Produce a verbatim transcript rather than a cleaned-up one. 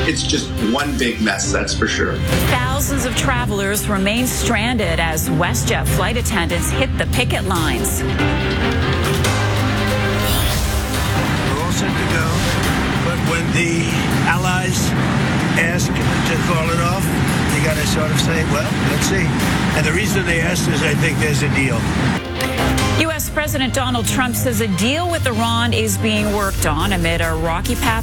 It's just one big mess, that's for sure. Thousands of travelers remain stranded as WestJet flight attendants hit the picket lines. We're all set to go, but when the allies ask to call it off, you got to sort of say, well, let's see. And the reason they asked is I think there's a deal. U S President Donald Trump says a deal with Iran is being worked on amid a rocky path